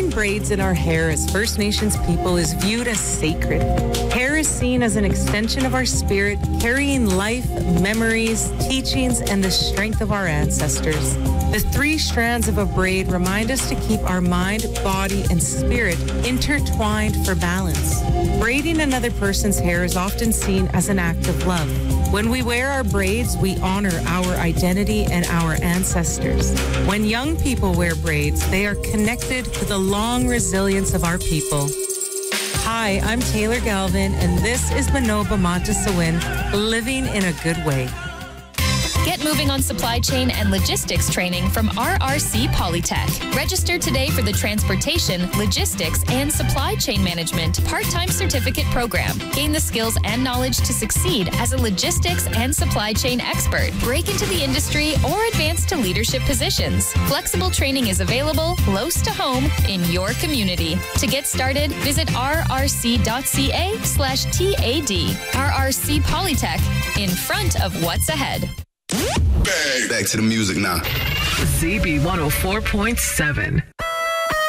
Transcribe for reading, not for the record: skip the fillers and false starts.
Wearing braids in our hair as First Nations people is viewed as sacred. Hair is seen as an extension of our spirit, carrying life, memories, teachings, and the strength of our ancestors. The 3 strands of a braid remind us to keep our mind, body, and spirit intertwined for balance. Braiding another person's hair is often seen as an act of love. When we wear our braids, we honor our identity and our ancestors. When young people wear braids, they are connected to the long resilience of our people. Hi, I'm Taylor Galvin, and this is Manoba Montesawin, living in a good way. Get moving on supply chain and logistics training from RRC Polytech. Register today for the Transportation, Logistics, and Supply Chain Management part-time certificate program. Gain the skills and knowledge to succeed as a logistics and supply chain expert. Break into the industry or advance to leadership positions. Flexible training is available close to home in your community. To get started, visit rrc.ca/TAD. RRC Polytech, in front of what's ahead. Back to the music now. ZB 104.7.